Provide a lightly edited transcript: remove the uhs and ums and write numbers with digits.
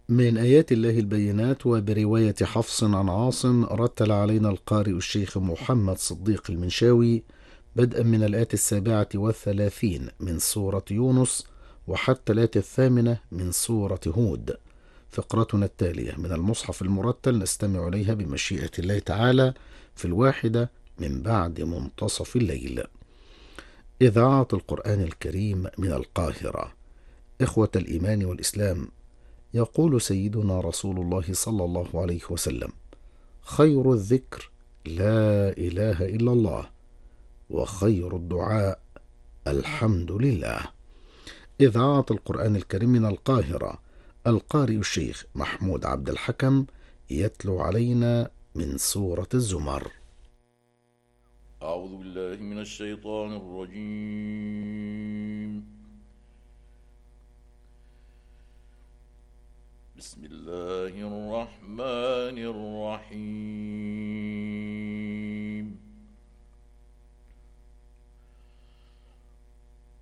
من آيات الله البينات. وبرواية حفص عن عاصم رتل علينا القارئ الشيخ محمد صديق المنشاوي بدءا من الآية 37 من سورة يونس وحتى الآية 8 من سورة هود. فقرتنا التالية من المصحف المرتل نستمع إليها بمشيئة الله تعالى في 1 من بعد منتصف الليل. إذاعة القرآن الكريم من القاهرة. إخوة الإيمان والإسلام، يقول سيدنا رسول الله صلى الله عليه وسلم: خير الذكر لا إله إلا الله، وخير الدعاء الحمد لله. إذاعة القرآن الكريم من القاهرة. القارئ الشيخ محمود عبد الحكم يتلو علينا من سورة الزمر. أعوذ بالله من الشيطان الرجيم. بسم الله الرحمن الرحيم.